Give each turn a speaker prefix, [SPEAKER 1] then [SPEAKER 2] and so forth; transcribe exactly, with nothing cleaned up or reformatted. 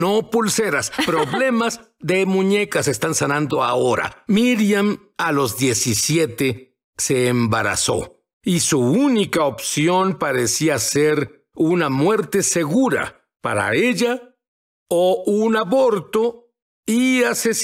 [SPEAKER 1] no pulseras. Problemas de muñecas están sanando ahora. Miriam, a los diecisiete, se embarazó. Y su única opción parecía ser una muerte segura para ella o un aborto y asesinato.